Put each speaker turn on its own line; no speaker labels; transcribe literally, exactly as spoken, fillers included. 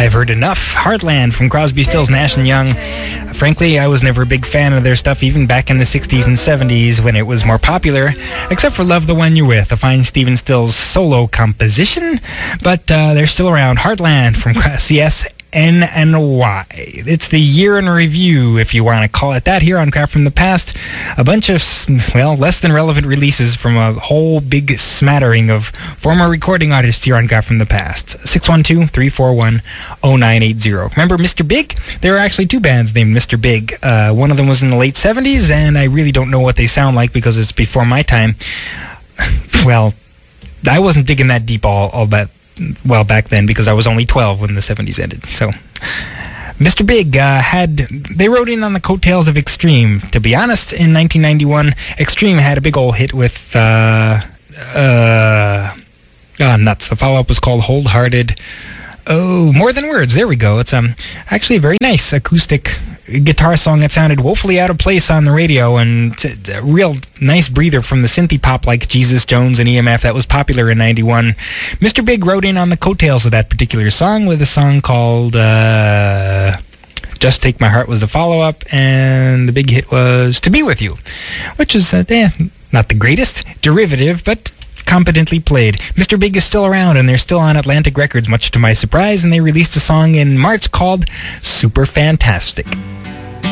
I've heard enough. Heartland from Crosby, Stills, Nash and Young. Frankly, I was never a big fan of their stuff, even back in the sixties and seventies when it was more popular, except for Love the One You're With, a fine Stephen Stills solo composition. But uh, they're still around. Heartland from C S N N Y. It's the year in review, if you want to call it that, here on Crap from the Past. A bunch of, well, less than relevant releases from a whole big smattering of former recording artists here on Crap from the Past. six one two, three four one, zero nine eight zero. Remember Mister Big? There are actually two bands named Mister Big. Uh, one of them was in the late seventies, and I really don't know what they sound like because it's before my time. Well, I wasn't digging that deep all, all that well back then because I was only twelve when the seventies ended. So Mister Big uh, had, they rode in on the coattails of Extreme. To be honest, in nineteen ninety-one, Extreme had a big old hit with, uh, uh, oh, nuts. The follow-up was called Hold Hearted. Oh, More Than Words. There we go. It's um actually a very nice acoustic guitar song that sounded woefully out of place on the radio, and t- a real nice breather from the synthy pop like Jesus Jones and E M F that was popular in ninety-one. Mister Big rode in on the coattails of that particular song with a song called uh, Just Take My Heart was the follow-up, and the big hit was To Be With You, which is uh, eh, not the greatest derivative, but competently played. Mister Big is still around, and they're still on Atlantic Records, much to my surprise, and they released a song in March called Super Fantastic.